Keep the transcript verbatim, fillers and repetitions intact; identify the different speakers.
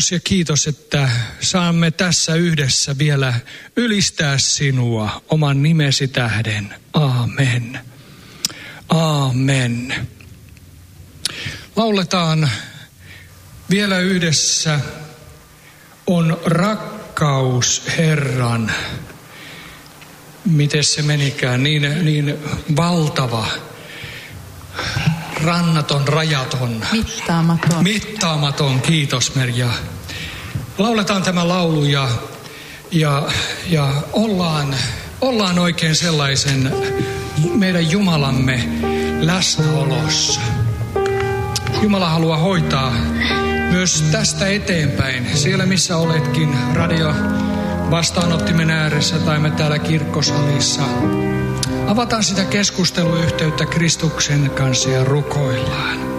Speaker 1: Ja kiitos, että saamme tässä yhdessä vielä ylistää sinua oman nimesi tähden. Aamen. Aamen. Lauletaan vielä yhdessä. On rakkaus Herran. Miten se menikään? Niin, niin valtava. Rannaton, rajaton.
Speaker 2: Mittaamaton.
Speaker 1: Mittaamaton, kiitos Merja. Lauletaan tämä laulu ja, ja, ja ollaan, ollaan oikein sellaisen meidän Jumalamme läsnäolossa. Jumala haluaa hoitaa myös tästä eteenpäin. Siellä missä oletkin, radio vastaanottimen ääressä tai me täällä kirkkosalissa. Avataan sitä keskusteluyhteyttä Kristuksen kanssa ja rukoillaan.